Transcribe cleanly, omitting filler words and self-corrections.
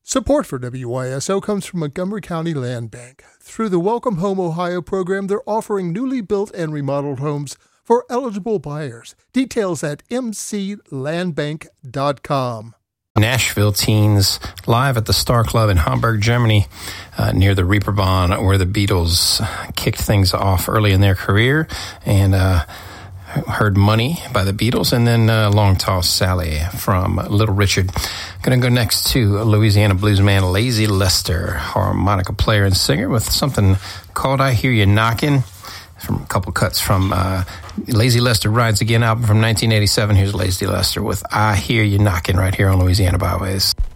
Support for WYSO comes from Montgomery County Land Bank. Through the Welcome Home Ohio program, they're offering newly built and remodeled homes for eligible buyers. Details at mclandbank.com. Nashville teens live at the Star Club in Hamburg, Germany, near the Reeperbahn, where the Beatles kicked things off early in their career, and heard Money by the Beatles, and then Long Tall Sally from Little Richard. Going to go next to Louisiana bluesman Lazy Lester, harmonica player and singer, with something called I Hear You Knockin', from a couple cuts from Lazy Lester Rides Again album from 1987. Here's Lazy Lester with I Hear You Knockin' right here on Louisiana Byways.